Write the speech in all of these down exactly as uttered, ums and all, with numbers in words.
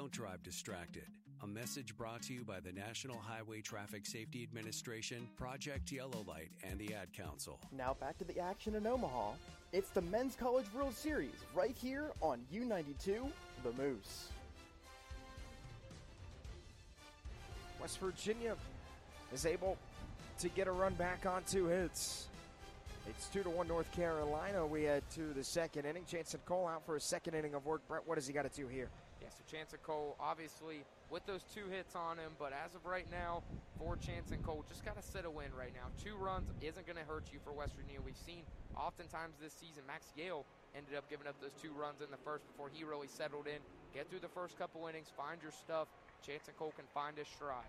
don't drive distracted. A message brought to you by the National Highway Traffic Safety Administration, Project Yellow Light, and the Ad Council. Now back to the action in Omaha. It's the Men's College World Series right here on U ninety-two, The Moose. West Virginia is able to get a run back on two hits. It's two to one North Carolina. We head to the second inning. Chanson Cole out for a second inning of work. Brett, what has he got to do here? Yeah, so Chanson Cole, obviously, with those two hits on him, but as of right now, for Chanson Cole, just got to set a win right now. Two runs isn't going to hurt you for West Virginia. We've seen oftentimes this season, Max Yale ended up giving up those two runs in the first before he really settled in. Get through the first couple innings, find your stuff. Chanson Cole can find his stride.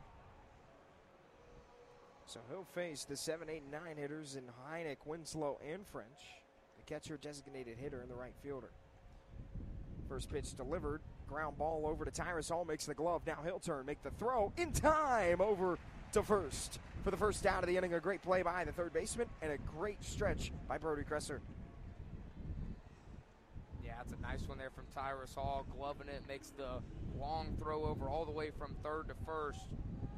So he'll face the seven, eight, and nine hitters in Heineck, Winslow, and French. The catcher designated hitter and the right fielder. First pitch delivered. Ground ball over to Tyrus Hall. Makes the glove. Now he'll turn. Make the throw. In time. Over to first. For the first out of the inning, a great play by the third baseman and a great stretch by Brody Kresser. Yeah, it's a nice one there from Tyrus Hall. Gloving it. Makes the long throw over all the way from third to first.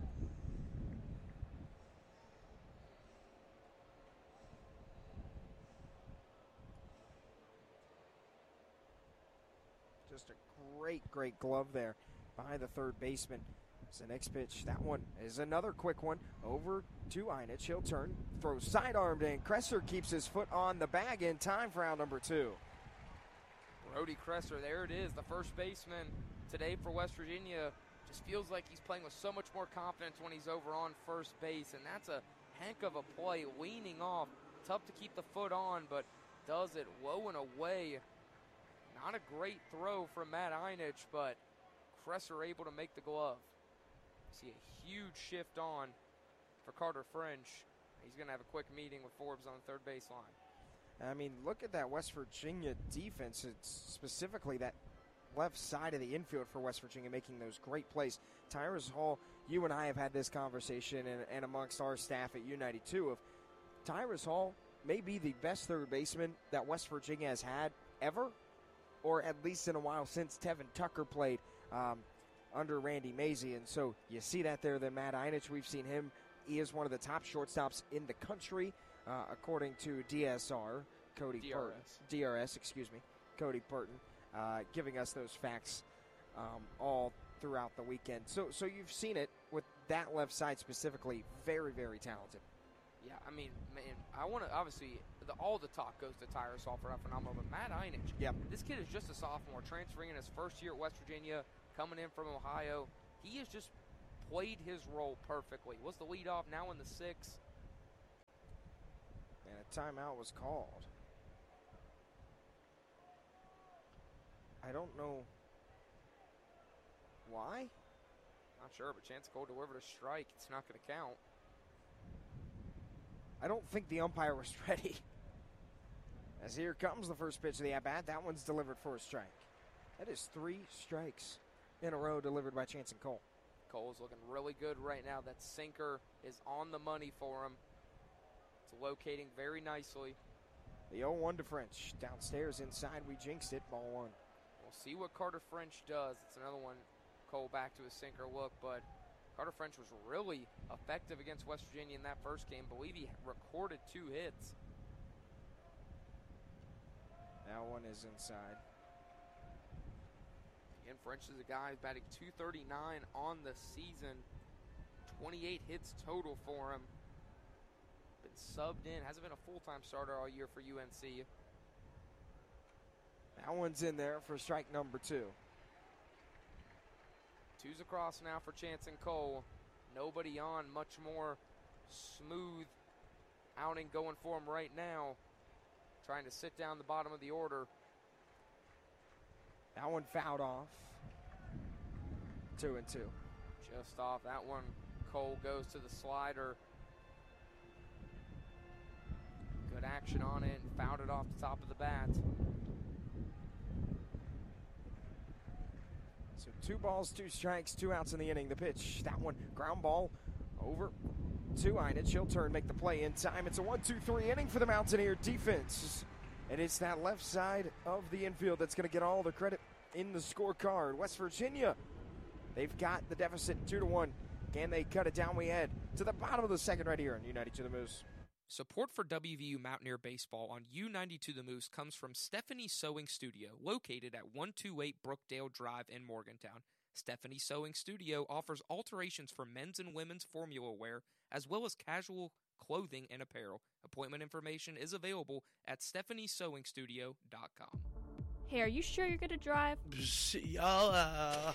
Just a great, great glove there by the third baseman. So next pitch, that one is another quick one over to Einich. He'll turn, throws sidearmed in. Kresser keeps his foot on the bag in time for out number two. Brody Kresser, there it is. The first baseman today for West Virginia just feels like he's playing with so much more confidence when he's over on first base, and that's a heck of a play, leaning off. Tough to keep the foot on, but does it low and away. Not a great throw from Matt Einich, but Kresser able to make the glove. See a huge shift on for Carter French. He's going to have a quick meeting with Forbes on the third baseline. I mean, look at that West Virginia defense. It's specifically that left side of the infield for West Virginia making those great plays. Tyrus Hall, you and I have had this conversation and, and amongst our staff at U ninety-two of Tyrus Hall may be the best third baseman that West Virginia has had ever, or at least in a while since Tevin Tucker played um, under Randy Mazey. And so you see that there, the Matt Einich. We've seen him. He is one of the top shortstops in the country, uh, according to D S R, Cody D R S. Burton. D R S, excuse me, Cody Burton, uh, giving us those facts um, all throughout the weekend. So, so you've seen it with that left side specifically. Very, very talented. Yeah, I mean, man, I want to, obviously, the, all the talk goes to Tyrus Hall for how phenomenal, but Matt Einich, yep. This kid is just a sophomore, transferring in his first year at West Virginia, coming in from Ohio. He has just played his role perfectly. Was the leadoff, now in the sixth. And a timeout was called. I don't know why. Not sure, but Chanson Cole delivered a strike. It's not going to count. I don't think the umpire was ready. As here comes the first pitch of the at-bat. That one's delivered for a strike. That is three strikes in a row delivered by Chanson Cole. Cole's looking really good right now. That sinker is on the money for him. It's locating very nicely. The oh one to French. Downstairs, inside, we jinxed it. Ball one. We'll see what Carter French does. It's another one. Cole back to his sinker look, but Carter French was really effective against West Virginia in that first game. I believe he recorded two hits. That one is inside. Again, French is a guy who's batting two thirty-nine on the season. twenty-eight hits total for him. Been subbed in. Hasn't been a full-time starter all year for U N C. That one's in there for strike number two. Two's across now for Chanson Cole. Nobody on. Much more smooth outing going for him right now. Trying to sit down the bottom of the order. That one fouled off. Two and two. Just off. That one, Cole goes to the slider. Good action on it and fouled it off the top of the bat. So two balls, two strikes, two outs in the inning. The pitch, that one, ground ball over to Einich. He'll turn, make the play in time. It's a one two three inning for the Mountaineer defense. And it's that left side of the infield that's going to get all the credit in the scorecard. West Virginia They've got the deficit two to one. Can they cut it down? We head to the bottom of the second right here on U ninety-two The Moose. Support for W V U Mountaineer Baseball on U ninety-two The Moose comes from Stephanie Sewing Studio, located at one twenty-eight Brookdale Drive in Morgantown. Stephanie Sewing Studio offers alterations for men's and women's formula wear, as well as casual clothing and apparel. Appointment information is available at stephanie sewing studio dot com. Hey, are you sure you're going to drive? Y'all, uh...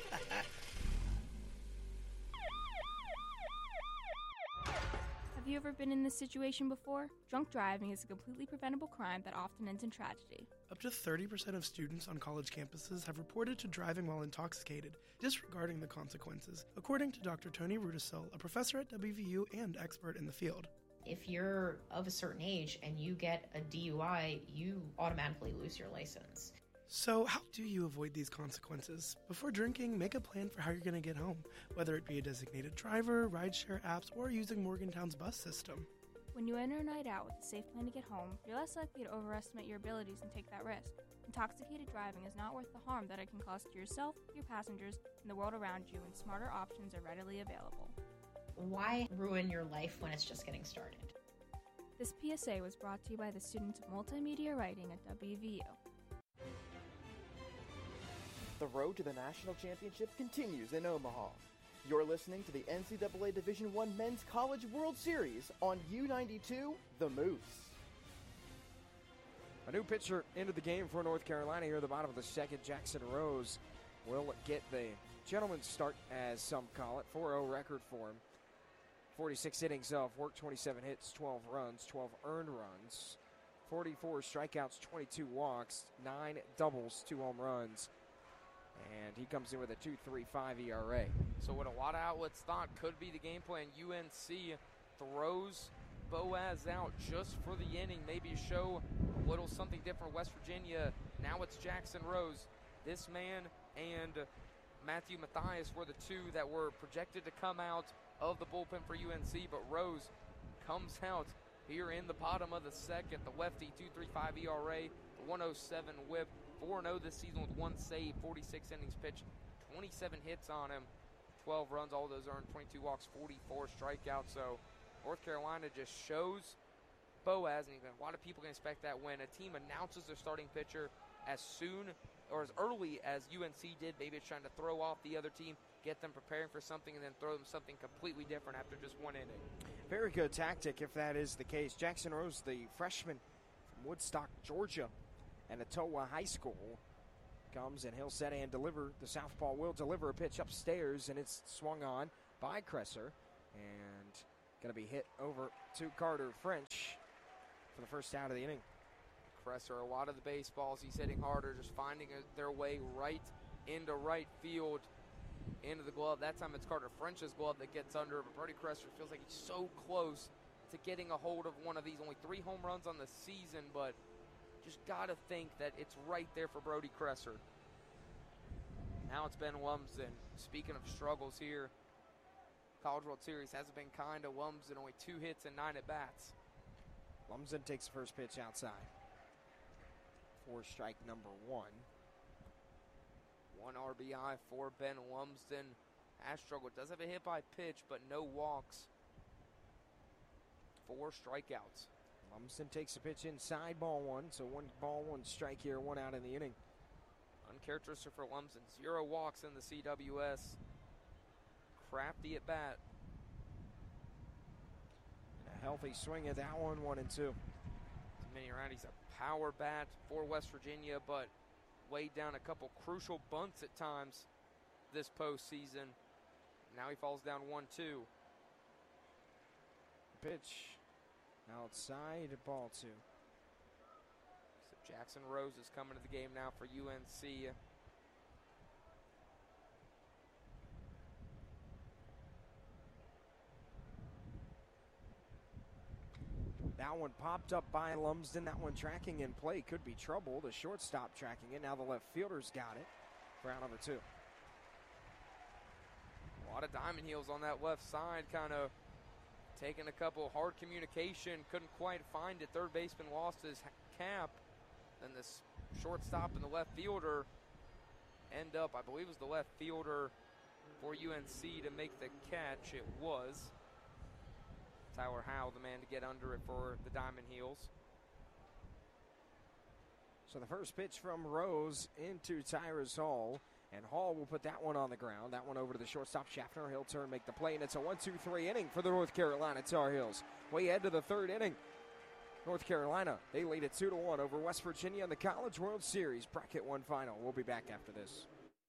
Have you ever been in this situation before? Drunk driving is a completely preventable crime that often ends in tragedy. Up to thirty percent of students on college campuses have reported to driving while intoxicated, disregarding the consequences, according to Doctor Tony Rudisill, a professor at W V U and expert in the field. If you're of a certain age and you get a D U I, you automatically lose your license. So how do you avoid these consequences? Before drinking, make a plan for how you're going to get home, whether it be a designated driver, rideshare apps, or using Morgantown's bus system. When you enter a night out with a safe plan to get home, you're less likely to overestimate your abilities and take that risk. Intoxicated driving is not worth the harm that it can cause to yourself, your passengers, and the world around you, and smarter options are readily available. Why ruin your life when it's just getting started? This P S A was brought to you by the students of multimedia writing at W V U. The road to the national championship continues in Omaha. You're listening to the N C double A Division I Men's College World Series on U ninety-two The Moose. A new pitcher into the game for North Carolina here at the bottom of the second. Jackson Rose will get the gentleman's start, as some call it. four oh record for him. forty-six innings of work, twenty-seven hits, twelve runs, twelve earned runs, forty-four strikeouts, twenty-two walks, nine doubles, two home runs. And he comes in with a two point three five E R A. So what a lot of outlets thought could be the game plan, U N C throws Boaz out just for the inning, maybe show a little something different. West Virginia, now it's Jackson Rose. This man and Matthew Mathias were the two that were projected to come out of the bullpen for U N C, but Rose comes out here in the bottom of the second. The lefty, two point three five E R A, one oh seven whip, four and oh this season with one save, forty-six innings pitched, twenty-seven hits on him, twelve runs, all those earned, twenty-two walks, forty-four strikeouts. So North Carolina just shows Boaz, and a lot of people can expect that when a team announces their starting pitcher as soon or as early as U N C did. Maybe it's trying to throw off the other team, get them preparing for something, and then throw them something completely different after just one inning. Very good tactic if that is the case. Jackson Rose, the freshman from Woodstock, Georgia, and Etowah High School, comes and he'll set and deliver. The southpaw will deliver a pitch upstairs, and it's swung on by Cresser, and going to be hit over to Carter French for the first out of the inning. Cresser, a lot of the baseballs he's hitting harder, just finding a, their way right into right field, into the glove. That time it's Carter French's glove that gets under, but Brody Cresser feels like he's so close to getting a hold of one of these. Only three home runs on the season, but just got to think that it's right there for Brody Cresser. Now it's Ben Lumsden. Speaking of struggles here, College World Series hasn't been kind to Lumsden, only two hits and nine at-bats. Lumsden takes the first pitch outside for strike number one. One R B I for Ben Lumsden. Has struggled. Does have a hit by pitch, but no walks. Four strikeouts. Lumsden takes a pitch inside, ball one. So one ball, one strike here, one out in the inning. Uncharacteristic for Lumsden. Zero walks in the C W S. Crafty at bat. And a healthy swing at that one, one and two. Many around. He's a power bat for West Virginia, but laid down a couple crucial bunts at times this postseason. Now he falls down one two. Pitch outside, ball two. So Jackson Rose is coming to the game now for U N C. That one popped up by Lumsden. That one tracking in play. Could be trouble. The shortstop tracking it. Now the left fielder's got it for out number two. A lot of diamond heels on that left side, kind of taking a couple hard communication. Couldn't quite find it. Third baseman lost his cap. Then this shortstop and the left fielder end up, I believe it was the left fielder, for U N C to make the catch. It was Tyler Howe, the man to get under it for the Diamond Heels. So the first pitch from Rose into Tyrus Hall, and Hall will put that one on the ground. That one over to the shortstop, Schaffner. He'll turn, make the play, and it's a one two three inning for the North Carolina Tar Heels. We head to the third inning. North Carolina, they lead it two to one over West Virginia in the College World Series Bracket one final. We'll be back after this.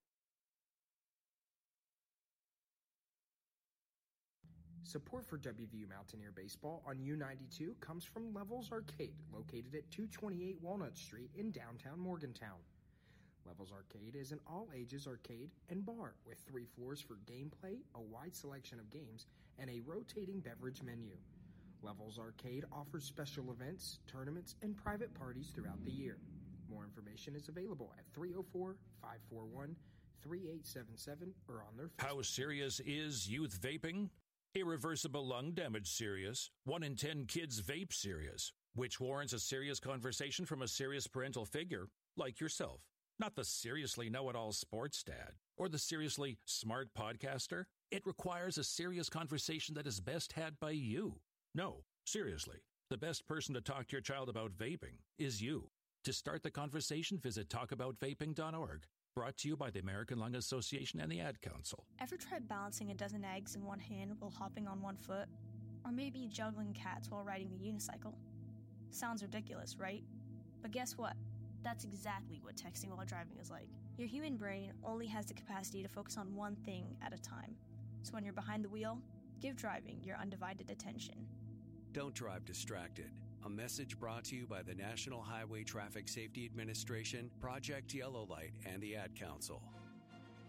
Support for W V U Mountaineer Baseball on U ninety-two comes from Levels Arcade, located at two twenty-eight Walnut Street in downtown Morgantown. Levels Arcade is an all-ages arcade and bar with three floors for gameplay, a wide selection of games, and a rotating beverage menu. Levels Arcade offers special events, tournaments, and private parties throughout the year. More information is available at three oh four, five four one, three eight seven seven or on their Facebook. How serious is youth vaping? Irreversible lung damage serious. One in ten kids vape serious, which warrants a serious conversation from a serious parental figure like yourself. Not the seriously know-it-all sports dad or the seriously smart podcaster. It requires a serious conversation that is best had by you. No, seriously, the best person to talk to your child about vaping is you. To start the conversation, visit talk about vaping dot org. Brought to you by the American Lung Association and the Ad Council. Ever tried balancing a dozen eggs in one hand while hopping on one foot? Or maybe juggling cats while riding the unicycle? Sounds ridiculous, right? But guess what? That's exactly what texting while driving is like. Your human brain only has the capacity to focus on one thing at a time. So when you're behind the wheel, give driving your undivided attention. Don't drive distracted. A message brought to you by the National Highway Traffic Safety Administration, Project Yellow Light, and the Ad Council.